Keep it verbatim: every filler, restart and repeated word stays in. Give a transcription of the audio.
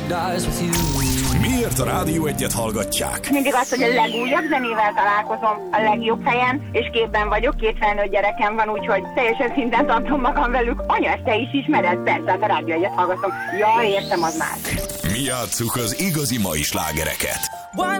dies with you. Miért a Rádió Egyet hallgatják? Mindig az, hogy a legújabb zenével találkozom a legjobb helyen, és képben vagyok, két felnőtt gyerekem van, úgyhogy teljesen szinten tartom magam velük. Anya, ezt te is ismered? Persze, hát a Rádió Egyet hallgatom. Ja, értem, az más. Mi játsszuk az igazi mai slágereket.